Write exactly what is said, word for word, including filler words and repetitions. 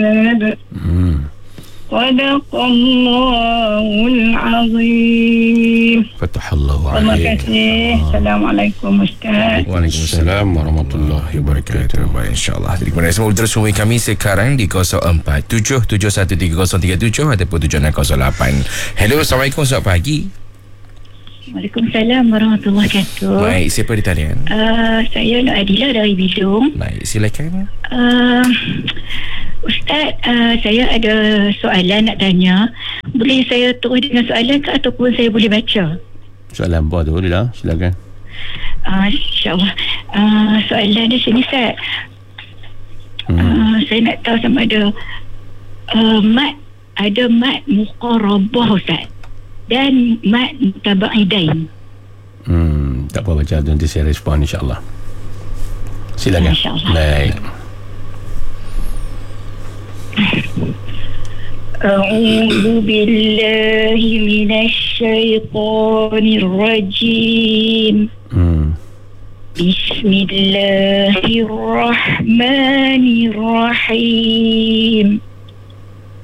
Hmm. Sadaqallahul azim. Fatahallahu Terima alaik. kasih. Assalamualaikum Ustaz. Waalaikumsalam warahmatullahi wabarakatuh. Baik, insyaAllah. Jadi kepada semua terus hubungi kami sekarang di kosong empat tujuh tujuh satu tiga kosong tiga tujuh ataupun tujuh enam kosong lapan. Hello, Assalamualaikum, selamat pagi. Waalaikumsalam warahmatullahi wabarakatuh. Baik, siapa di talian? Uh, saya Nur Adila dari Bidung. Baik, silakan. Uh, Ustaz, uh, saya ada soalan nak tanya. Boleh saya terus dengan soalan ke ataupun saya boleh baca? Soalan apa tu, Lila? Silakan. Uh, InsyaAllah. Uh, soalan di sini, Ustaz. Hmm. Uh, saya nak tahu sama ada uh, mat, ada mat muqarabah, Ustaz, dan mat mutabaidain. Hmm, tak apa, baca tu, nanti saya respon insyaAllah. Silakan. InsyaAllah. Baik. A'udzu billahi minasy syaithanir rajim. Hmm. Bismillahirrahmanirrahim.